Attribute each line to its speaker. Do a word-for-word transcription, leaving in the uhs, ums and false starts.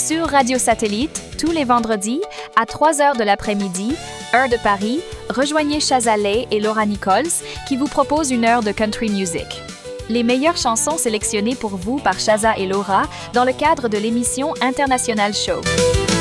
Speaker 1: Sur Radio Satellite, tous les vendredis, à trois heures de l'après-midi, heure de Paris, rejoignez Chazaleh et Laura Nichols qui vous proposent une heure de country music. Les meilleures chansons sélectionnées pour vous par Chaza et Laura dans le cadre de l'émission International Show.